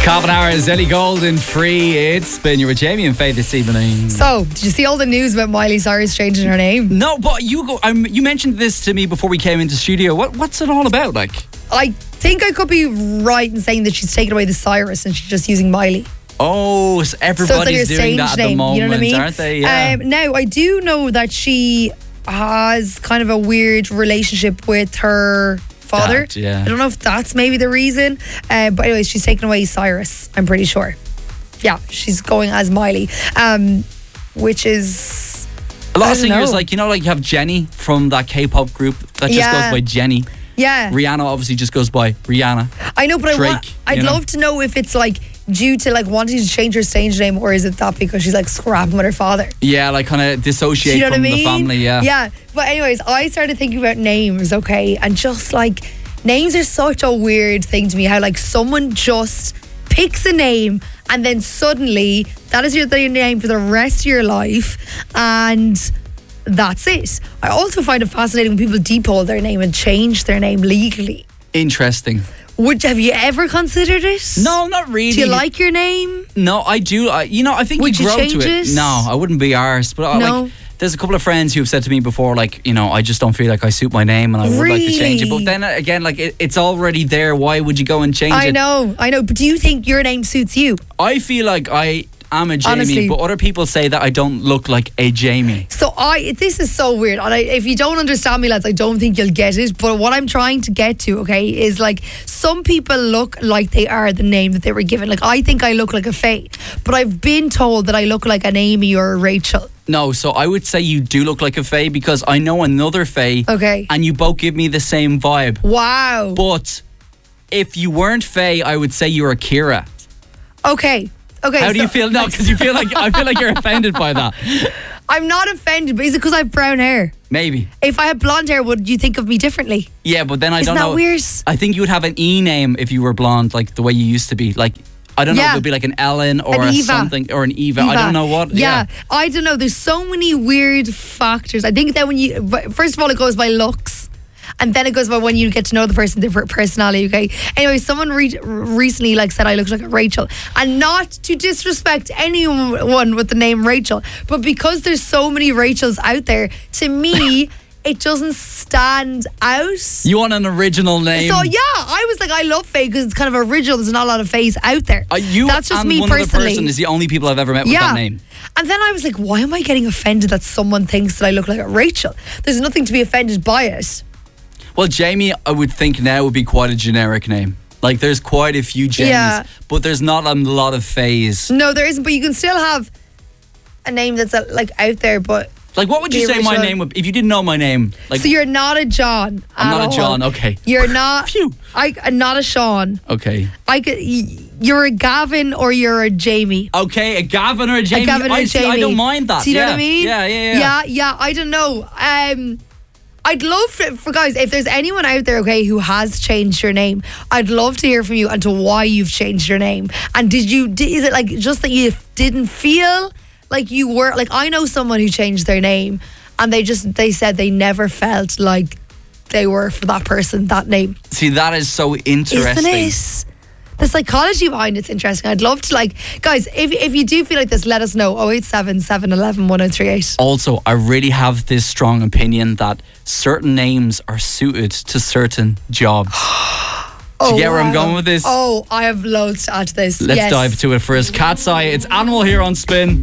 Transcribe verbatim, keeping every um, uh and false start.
Calvin Harris, Ellie Golden, free. It's been you with Jamie and Faye this evening. So, did you see all the news about Miley Cyrus changing her name? No, but you go. Um, you mentioned this to me before we came into studio. What What's it all about? Like, I think I could be right in saying that she's taken away the Cyrus and she's just using Miley. oh, so So it's like everybody's her doing stage that at name, the moment, you know what I mean? aren't they? Yeah. Um, now, I do know that she has kind of a weird relationship with her father. Dad, yeah. I don't know if that's maybe the reason. Uh, but anyways, she's taken away Cyrus, I'm pretty sure. Yeah, she's going as Miley, um, which is... A lot I of don't singers, know. like, you know, like you have Jenny from that K-pop group that just Yeah. goes by Jenny. Yeah. Rihanna obviously just goes by Rihanna. I know, but I want, Drake, I'd you know? love to know if it's like due to like wanting to change her stage name, or is it that because she's like scrapping with her father? Yeah, like kind of dissociate Do you know from what I the mean? family, yeah. Yeah. But anyways, I started thinking about names, okay? And just like, names are such a weird thing to me. How like someone just picks a name and then suddenly that is your, your name for the rest of your life. And that's it. I also find it fascinating when people depot their name and change their name legally. Interesting. Would Have you ever considered it? No, not really. Do you like your name? No, I do. I, you know, I think Would you you grow change to it. it? No, I wouldn't be arsed. But I, No. like, there's a couple of friends who have said to me before, like, you know, I just don't feel like I suit my name, and I would like to change it. But Really? then again, like, it, it's already there. Why would you go and change I it? know, I know. But do you think your name suits you? I feel like I am a Jamie, Honestly. but other people say that I don't look like a Jamie. So I, this is so weird. And I, if you don't understand me, lads, I don't think you'll get it. But what I'm trying to get to, okay, is like some people look like they are the name that they were given. Like I think I look like a Faye, but I've been told that I look like an Amy or a Rachel. No, so I would say you do look like a Faye because I know another Faye, Okay. and you both give me the same vibe. Wow. But if you weren't Faye, I would say you're a Kira. Okay. Okay. How do you so feel? No, because you feel like I feel like you're offended by that. I'm not offended, but is it because I have brown hair? Maybe. If I had blonde hair, would you think of me differently? Yeah, but then I Isn't don't that know. weird? I think you would have an E name if you were blonde, like the way you used to be. Like, I don't know, Yeah. it would be like an Ellen or An a Eva. something or an Eva. I Eva. don't know what. Yeah, Yeah. I don't know. There's so many weird factors. I think that when you, first of all, it goes by looks. And then it goes by when you get to know the person, their per- personality, okay? Anyway, someone re- recently like said I looked like a Rachel. And not to disrespect anyone with the name Rachel, but because there's so many Rachels out there, to me, it doesn't stand out. You want an original name? So yeah, I was like, I love Faye because it's kind of original. There's not a lot of Fays out there. Uh, you That's just and me one personally. other person is the only people I've ever met with Yeah. that name. And then I was like, why am I getting offended that someone thinks that I look like a Rachel? There's nothing to be offended by it. Well, Jamie, I would think now would be quite a generic name. Like, there's quite a few Jamies, Yeah. but there's not a lot of Fays. No, there isn't, but you can still have a name that's uh, like out there, but Like, what would you The say my original- name would if you didn't know my name? Like, so you're not a John. I'm at not a all. John, okay. You're not. Phew. I uh, not a Sean. Okay. I could. y- You're a Gavin or you're a Jamie. Okay, a Gavin or a Jamie. A Gavin or I, a see, Jamie. I don't mind that. Do you know yeah. what I mean? Yeah, yeah, yeah. Yeah, yeah. I don't know. Um, I'd love for, for guys, if there's anyone out there, okay, who has changed your name, I'd love to hear from you and to why you've changed your name. And did you? Did, is it like just that you didn't feel like you were? Like I know someone who changed their name, and they just they said they never felt like they were for that person that name. See, that is so interesting. Isn't it? The psychology behind it's interesting. I'd love to like guys, if if you do feel like this, let us know. oh eight seven, seven one one, one oh three eight. Also, I really have this strong opinion that certain names are suited to certain jobs. Do you get where I'm going with this? Oh, I have loads to add to this. Let's Yes. dive into it first. Cat's Eye, it's Animal here on Spin.